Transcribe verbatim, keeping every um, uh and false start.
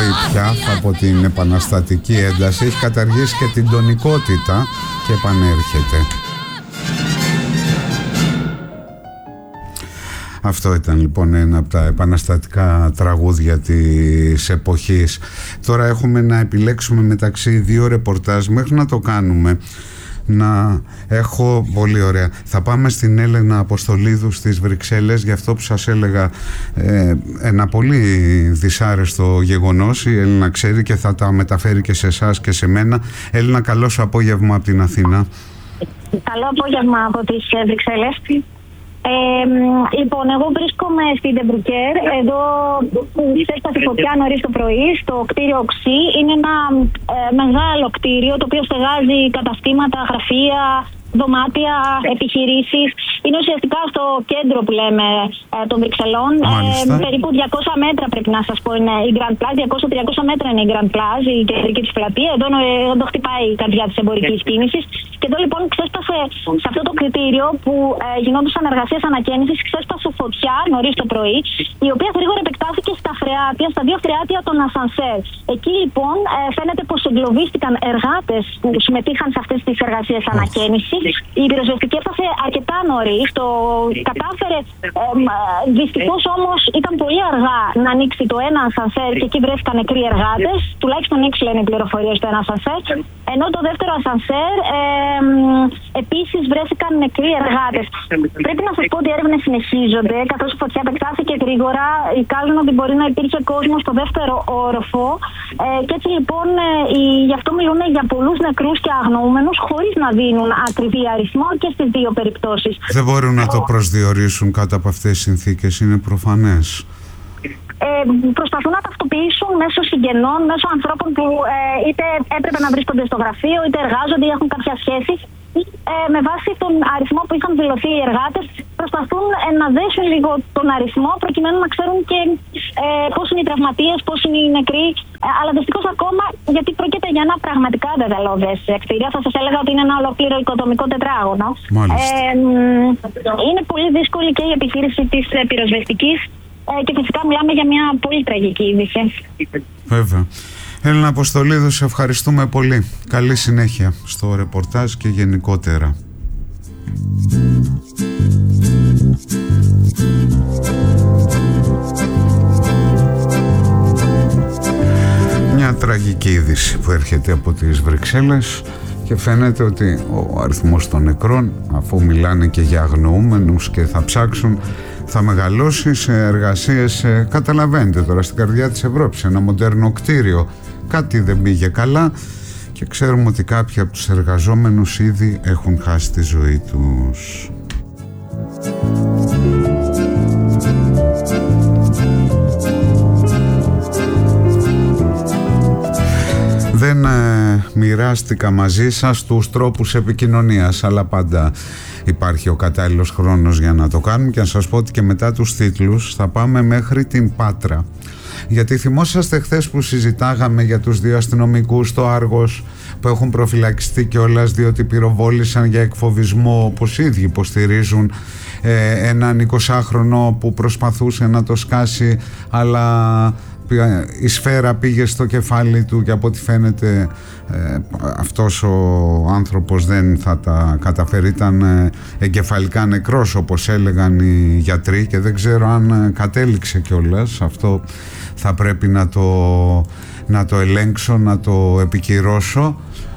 πια από την επαναστατική ένταση, έχει καταργήσει και την τονικότητα και επανέρχεται. Αυτό ήταν λοιπόν ένα από τα επαναστατικά τραγούδια της εποχής. Τώρα έχουμε να επιλέξουμε μεταξύ δύο ρεπορτάζ. Μέχρι να το κάνουμε, να έχω πολύ ωραία. Θα πάμε στην Έλενα Αποστολίδου στις Βρυξέλλες, για αυτό που σας έλεγα, ε, ένα πολύ δυσάρεστο γεγονός. Η Έλενα ξέρει και θα τα μεταφέρει και σε εσάς και σε μένα. Έλενα, καλό σου απόγευμα από την Αθήνα. Καλό απόγευμα από τις Βρυξέλλες. Ε, λοιπόν, εγώ βρίσκομαι στην Ντεμπρουκέρ, εδώ που ξέσπασε φωτιά νωρίς το πρωί, στο κτίριο Οξύ. Είναι ένα ε, μεγάλο κτίριο, το οποίο στεγάζει καταστήματα, γραφεία, δωμάτια, επιχειρήσεις. Είναι ουσιαστικά στο κέντρο που λέμε ε, των Βρυξελών. Ε, περίπου διακόσια μέτρα πρέπει να σας πω είναι η Grand Plaza. διακόσια με τριακόσια μέτρα είναι η Grand Plaza, η κεντρική της πλατεία. Εδώ, ε, εδώ χτυπάει η καρδιά της εμπορικής κίνησης. Και εδώ λοιπόν ξέσπασε σε αυτό το κτίριο που ε, γινόντουσαν εργασίες ανακαίνησης, ξέσπασε φωτιά νωρίς το πρωί, η οποία γρήγορα επεκτάθηκε στα φρεάτια, στα δύο φρεάτια των ασανσέρ. Εκεί λοιπόν ε, φαίνεται πως εγκλωβίστηκαν εργάτες που συμμετείχαν σε αυτές τις εργασίες ανακαίνησης. Η πυροσβεστική έφτασε αρκετά νωρίς, το κατάφερε. Ε, δυστυχώς όμως ήταν πολύ αργά να ανοίξει το ένα ασανσέρ και εκεί βρέθηκαν νεκροί εργάτες. Τουλάχιστον έξι λένε οι πληροφορίες στο ένα ασανσέρ. Ενώ το δεύτερο ασανσέρ ε, επίσης βρέθηκαν νεκροί εργάτες. Πρέπει να σας πω ότι οι έρευνες συνεχίζονται, καθώς η φωτιά επεκτάθηκε γρήγορα. Εικάζουν ότι μπορεί να υπήρχε κόσμο στο δεύτερο όροφο. Ε, και έτσι λοιπόν ε, οι, γι' αυτό μιλούν για πολλούς νεκρούς και αγνοούμενους, χωρίς να δίνουν ακριβή αριθμό και στις δύο περιπτώσεις. Δεν μπορούν να το προσδιορίσουν κάτω από αυτές τις συνθήκες, είναι προφανές. Ε, προσπαθούν να ταυτοποιήσουν μέσω συγγενών, μέσω ανθρώπων που ε, είτε έπρεπε να βρίσκονται στο γραφείο, είτε εργάζονται ή έχουν κάποια σχέση. Ε, με βάση τον αριθμό που είχαν δηλωθεί οι εργάτες, προσπαθούν ε, να δέσουν λίγο τον αριθμό προκειμένου να ξέρουν και ε, πώς είναι οι τραυματίες, πώς είναι οι νεκροί. Ε, αλλά δυστυχώς ακόμα, γιατί πρόκειται για ένα πραγματικά δεδαλώδες κτίριο, θα σας έλεγα ότι είναι ένα ολόκληρο οικοδομικό τετράγωνο. Ε, είναι πολύ δύσκολη και η επιχείρηση της πυροσβεστικής ε, και φυσικά μιλάμε για μια πολύ τραγική είδηση. Βέβαια. Έλενα Αποστολίδου, σε ευχαριστούμε πολύ. Καλή συνέχεια στο ρεπορτάζ και γενικότερα. Μια τραγική είδηση που έρχεται από τις Βρυξέλλες και φαίνεται ότι ο αριθμός των νεκρών, αφού μιλάνε και για αγνοούμενους και θα ψάξουν, θα μεγαλώσει σε εργασίες, καταλαβαίνετε τώρα, στην καρδιά της Ευρώπης, ένα μοντέρνο κτίριο. Κάτι δεν πήγε καλά και ξέρουμε ότι κάποιοι από τους εργαζόμενους ήδη έχουν χάσει τη ζωή τους. Δεν ε, μοιράστηκα μαζί σας τους τρόπους επικοινωνίας, αλλά πάντα υπάρχει ο κατάλληλος χρόνος για να το κάνουμε, και να σας πω ότι και μετά τους τίτλους θα πάμε μέχρι την Πάτρα. Γιατί θυμόσαστε χθες που συζητάγαμε για τους δύο αστυνομικούς στο Άργος που έχουν προφυλακιστεί κιόλας διότι πυροβόλησαν για εκφοβισμό, όπως οι ίδιοι υποστηρίζουν, ε, έναν εικοσάχρονο που προσπαθούσε να το σκάσει, αλλά η σφαίρα πήγε στο κεφάλι του και από ό,τι φαίνεται ε, αυτός ο άνθρωπος δεν θα τα καταφέρει, ήταν ε, εγκεφαλικά νεκρός όπως έλεγαν οι γιατροί, και δεν ξέρω αν ε, κατέληξε κιόλας. Αυτό θα πρέπει να το, να το ελέγξω, να το επικυρώσω.